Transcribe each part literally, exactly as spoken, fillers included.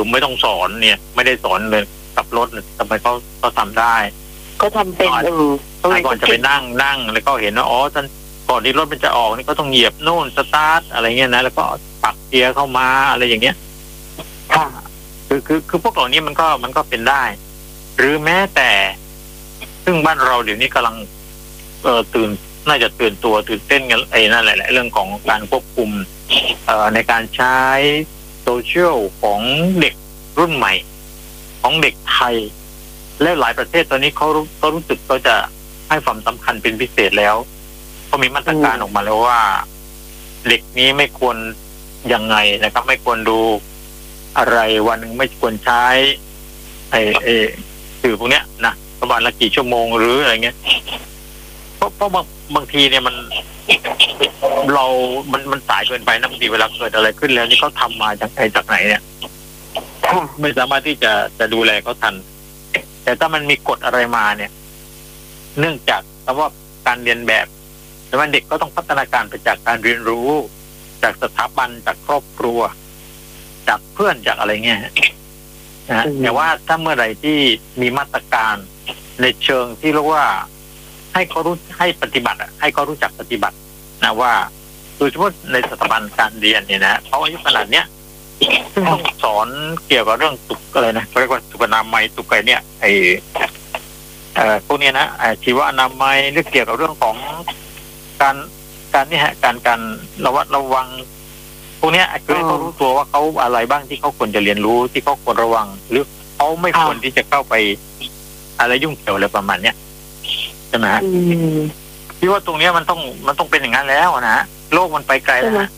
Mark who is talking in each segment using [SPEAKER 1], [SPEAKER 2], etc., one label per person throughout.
[SPEAKER 1] ไม่ต้องสอนเนี่ยไม่ได้สอนเลยกับรถทำไมเขาเขาทำได้
[SPEAKER 2] เขาทำเป็นเออ
[SPEAKER 1] ก่อนจะไปนั่งนั่งแล้วก็เห็นว่าอ๋อท่านก่อนที่รถมันจะออกนี่ก็ต้องเหยียบโน่นสตาร์ทอะไรเงี้ยนะแล้วก็ปักเกียร์เข้ามาอะไรอย่างเงี้ย
[SPEAKER 2] ค่ะ
[SPEAKER 1] คือคือคือพวกเหล่านี้มันก็มันก็เป็นได้หรือแม้แต่ซึ่งบ้านเราเดี๋ยวนี้กำลังเอ่อตื่นน่าจะตื่นตัวตื่นเต้นกันไอ้นั่นแหละเรื่องของการควบคุมเอ่อในการใช้โซเชียลของเด็กรุ่นใหม่ของเด็กไทยและหลายประเทศตอนนี้เขาเขารู้สึกเขาจะให้ความสำคัญเป็นพิเศษแล้วก็มีมาตรการออกมาแล้วว่าเด็กนี้ไม่ควรยังไงนะครับไม่ควรดูอะไรวันนึงไม่ควรใช้ไอ้ไอ้สื่อพวกเนี้ยนะประมาณละกี่ชั่วโมงหรืออะไรเงี้ยเพราะเพราะบางบางทีเนี่ยมันเรา มันมันสายเกินไปนะบางทีเวลาเกิดอะไรขึ้นแล้วนี่เขาทำมาจากไหนจากไหนเนี่ยไม่สามารถที่จะจะดูแลเขาทันแต่ถ้ามันมีกฎอะไรมาเนี่ยเนื่องจากคำว่าการเรียนแบบแต่ว่าเด็กก็ต้องพัฒนาการไปจากการเรียนรู้จากสถาบันจากครอบครัวจากเพื่อนจากอะไรเงี้ยนะแต่ว่าถ้าเมื่อไหร่ที่มีมาตรการในเชิงที่เรียกว่าให้เขารู้ให้ปฏิบัติให้เขารู้จักปฏิบัตินะว่าโดยเฉพาะในสถาบันการเรียนเนี่ยนะเขาอายุขนาดเนี้ยซึ่งต้องสอนเกี่ยวกับเรื่องสุขอะไรนะเรียกว่าสุขอนามัยสุขอะไรเนี่ยไอเอ่อพวกนี้นะชีวอนามัยหรือเกี่ยวกับเรื่องของการการนี่ฮะการการระวัดระวังพวกนี้คือเขารู้ตัวว่าเขาอะไรบ้างที่เขาควรจะเรียนรู้ที่เขาควรระวังหรือเขาไม่ควรที่จะเข้าไปอะไรยุ่งเกี่ยวอะไรประมาณเนี้ยใช่ไหมฮะพี่ว่าตรงนี้มันต้องมันต้องเป็นอย่างนั้นแล้วนะฮะโลกมันไปไกลแล้วนะ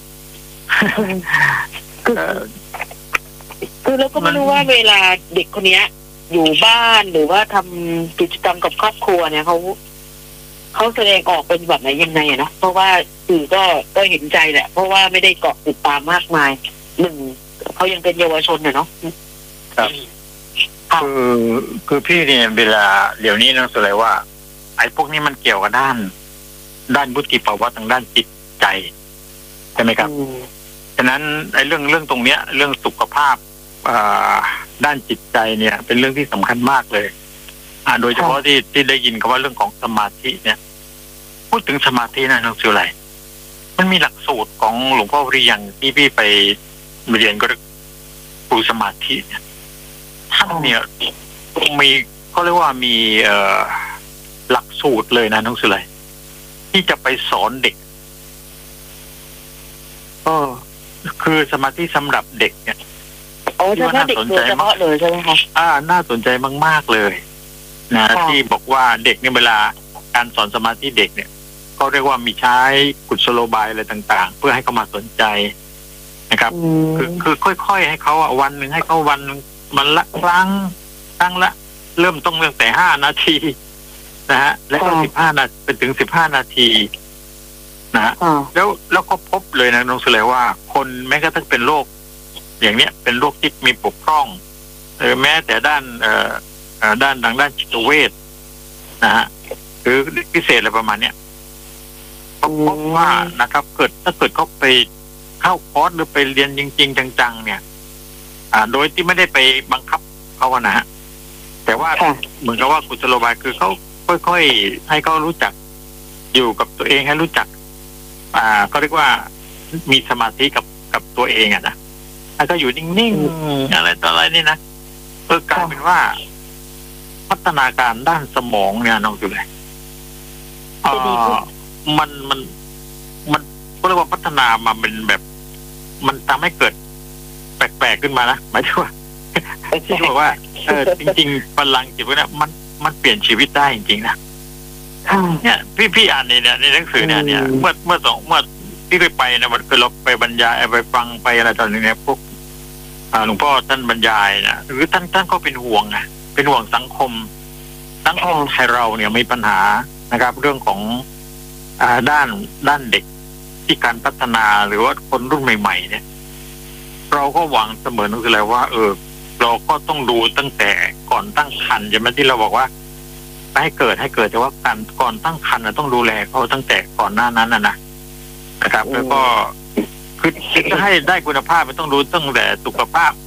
[SPEAKER 2] คือเราก็ไม่รู้ว่าเวลาเด็กคนนี้อยู่บ้านหรือว่าทำกิจกรรมกับครอบครัวเนี่ยเขาเขาแสดงออกเป็นแบบไหนยังไงอะนะเพราะว่าสื่อก็ก็เห็นใจแหละเพราะว่าไม่ได้เกาะติดตามมากมายหนึ่งเขายังเป็นเยาวชนเนาะ
[SPEAKER 1] ครับคือคือพี่เนี่ยเวลาเดี๋ยวนี้นะสุดเลยว่าไอ้พวกนี้มันเกี่ยวกับด้านด้านวุฒิภาวะทางด้านจิตใจใช่ไหมครับฉะนั้นไอ้เรื่องเรื่องตรงเนี้ยเรื่องสุขภาพด้านจิตใจเนี่ยเป็นเรื่องที่สำคัญมากเลยอ่าโดยเฉพาะที่ที่ได้ยินคำว่าเรื่องของสมาธิเนี่ยพูดถึงสมาธินะน้องสิวไหลมันมีหลักสูตรของหลวงพ่อวิริยังที่พี่ไปเรียนก็ครูสมาธิเนี่ยท่านเนี่ยมีเขาเรียกว่ามีเอ่อหลักสูตรเลยนะน้องสิวไหลที่จะไปสอนเด็กก็คือสมาธิสำหรับเด็กเนี่ย
[SPEAKER 2] โอ้จะน่าสนใจมากเลยใช่ไหมคะ
[SPEAKER 1] อ่าน่าสนใจมากๆเลยนะที่บอกว่าเด็กเนี่ยเวลาการสอนสมาธิเด็กเนี่ยเขาเรียกว่ามีใช้กุศโลบายอะไรต่างๆเพื่อให้เขามาสนใจนะครับคือคือค่อยๆให้เขาวันหนึ่งให้เขาวันมันละครั้งครั้งละเริ่มต้องเรื่องแต่ห้านาทีนะฮะแล้วก็สิบห้านาทีเป็นถึงสิบห้านาทีนะฮะแล้วแล้วก็พบเลยนะน้องสุเลว่าคนแม้กระทั่งเป็นโรคอย่างเนี้ยเป็นโรคที่มีปกพร่องหรือแม้แต่ด้านเอ่อด้านทางด้านจิตเวชนะฮะหรือพิเศษอะไรประมาณเนี้ยเขาพบว่านะครับเกิดถ้าเกิดเขาไปเข้าคอร์สหรือไปเรียนจริงๆจังๆเนี่ยอ่าโดยที่ไม่ได้ไปบังคับเขานะฮะแต่ว่าเหมือนกับว่ากุศโลบายคือเขาค่อยๆให้เขารู้จักอยู่กับตัวเองให้รู้จักอ่าเขาเรียกว่ามีสมาธิกับกับตัวเองอ่ะนะแล้วก็อยู่นิ่งๆอะไรต่ออะไรนี่นะเออกลายเป็นว่าพัฒนาการด้านสมองเนี่ยน้องอยู่เลยเออมันมันมันก็เรียกว่าพัฒนามาเป็นแบบมันทำให้เกิดแปลกๆขึ้นมานะหมายถึงว่าที่บอกว่าเออจริงๆพลังจิตพวกนี้มันมันเปลี่ยนชีวิตได้จริงๆนะเนี่ยพี่พี่อ่านเนี่ยในหนังสือเนี่ยเนี่ยเมื่อเมื่อสองเมื่อที่เคยไปนะมันคือเราไปบรรยายไปฟังไปอะไรตอนนี้เนี่ยพวกหลวงพ่อท่านบรรยายนะหรือท่านท่านก็เป็นห่วงไงเป็นห่วงสังคมสังคมไทยเราเนี่ยมีปัญหานะครับเรื่องของอ่าด้านด้านเด็กที่การพัฒนาหรือว่าคนรุ่นใหม่ๆเนี่ยเราก็หวังเสมอนั่นคืออะไรว่าเออเราก็ต้องดูตั้งแต่ก่อนตั้งครรภ์ใช่ไหมที่เราบอกว่าให้เกิดให้เกิดแต่ว่าการก่อนตั้งครรภ์ต้องดูแลเขาตั้งแต่ก่อนหน้านั้นนะนะนะครับแล้วก็คือจะให้ได้คุณภาพมันต้องรู้ตั้งแต่สุขภาพ